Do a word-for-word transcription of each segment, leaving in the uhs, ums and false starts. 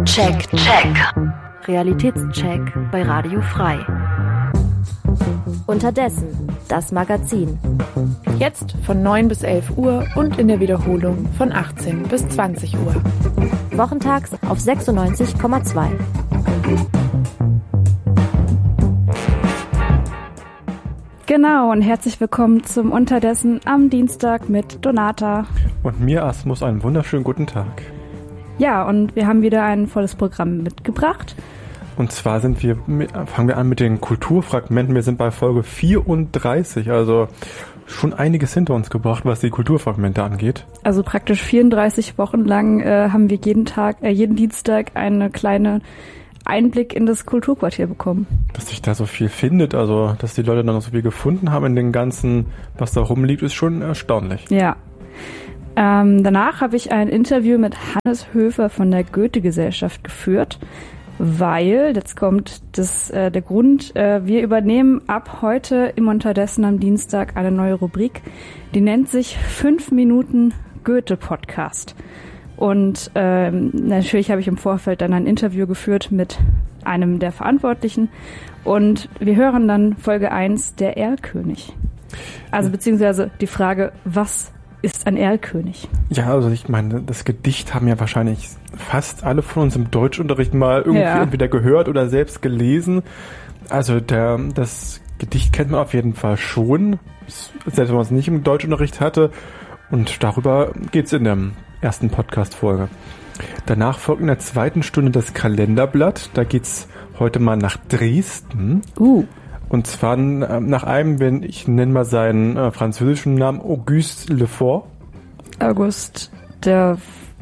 Check, check. Realitätscheck bei Radio Frei. Unterdessen, das Magazin. Jetzt von neun bis elf Uhr und in der Wiederholung von achtzehn bis zwanzig Uhr. Wochentags auf sechsundneunzig Komma zwei. Genau, und herzlich willkommen zum Unterdessen am Dienstag mit Donata. Und mir, Asmus, einen wunderschönen guten Tag. Ja, und wir haben wieder ein volles Programm mitgebracht. Und zwar sind wir, fangen wir an mit den Kulturfragmenten. Wir sind bei Folge vierunddreißig, also schon einiges hinter uns gebracht, was die Kulturfragmente angeht. Also praktisch vierunddreißig Wochen lang äh, haben wir jeden Tag, äh, jeden Dienstag eine kleine Einblick in das Kulturquartier bekommen. Dass sich da so viel findet, also dass die Leute dann noch so viel gefunden haben in den ganzen, was da rumliegt, ist schon erstaunlich. Ja. Ähm, danach habe ich ein Interview mit Hannes Höfer von der Goethe-Gesellschaft geführt, weil, jetzt kommt das, äh, der Grund, äh, wir übernehmen ab heute im Unterdessen am Dienstag eine neue Rubrik, die nennt sich fünf Minuten Goethe-Podcast. Und ähm, natürlich habe ich im Vorfeld dann ein Interview geführt mit einem der Verantwortlichen und wir hören dann Folge eins, der Erlkönig. Also beziehungsweise die Frage, was ist ein Erlkönig? Ja, also ich meine, das Gedicht haben ja wahrscheinlich fast alle von uns im Deutschunterricht mal irgendwie ja. entweder gehört oder selbst gelesen. Also der, das Gedicht kennt man auf jeden Fall schon, selbst wenn man es nicht im Deutschunterricht hatte. Und darüber geht's in der ersten Podcast-Folge. Danach folgt in der zweiten Stunde das Kalenderblatt. Da geht's heute mal nach Dresden. Uh. Und zwar nach einem, wenn ich nenne mal seinen äh, französischen Namen, Auguste Lefort. August, der...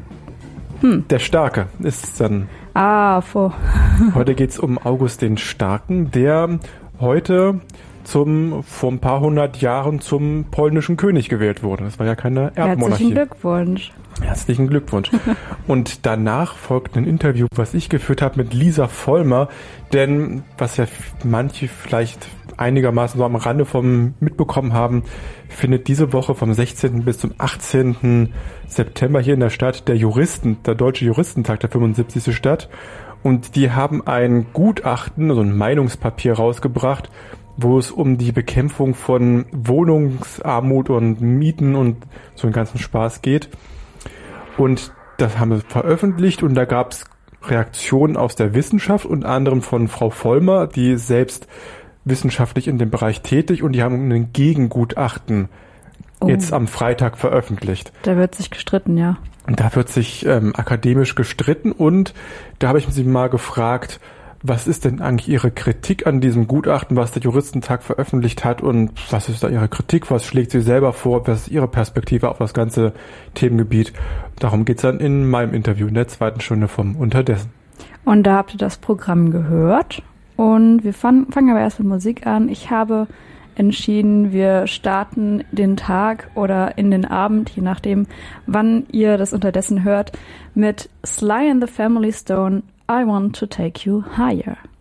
Hm. Der Starke ist dann... Ah, vor. Heute geht's um August den Starken, der heute zum vor ein paar hundert Jahren zum polnischen König gewählt wurde. Das war ja keine Erbmonarchie. Herzlichen Glückwunsch. Herzlichen Glückwunsch. Und danach folgt ein Interview, was ich geführt habe mit Lisa Vollmer, denn was ja manche vielleicht einigermaßen so am Rande vom mitbekommen haben, findet diese Woche vom sechzehnten bis zum achtzehnten September hier in der Stadt der Juristen, der Deutsche Juristentag, der fünfundsiebzigste statt. Und die haben ein Gutachten, also ein Meinungspapier rausgebracht, wo es um die Bekämpfung von Wohnungsarmut und Mieten und so einen ganzen Spaß geht. Und das haben wir veröffentlicht und da gab es Reaktionen aus der Wissenschaft, unter anderem von Frau Vollmer, die selbst wissenschaftlich in dem Bereich tätig, und die haben ein Gegengutachten oh. jetzt am Freitag veröffentlicht. Da wird sich gestritten, ja. Und da wird sich ähm, akademisch gestritten und da habe ich sie mal gefragt, was ist denn eigentlich Ihre Kritik an diesem Gutachten, was der Juristentag veröffentlicht hat, und was ist da Ihre Kritik, was schlägt sie selber vor, was ist Ihre Perspektive auf das ganze Themengebiet? Darum geht's dann in meinem Interview in der zweiten Stunde vom Unterdessen. Und da habt ihr das Programm gehört und wir fangen, fangen aber erst mit Musik an. Ich habe entschieden, wir starten den Tag oder in den Abend, je nachdem, wann ihr das Unterdessen hört, mit Sly and the Family Stone, I Want to Take You Higher.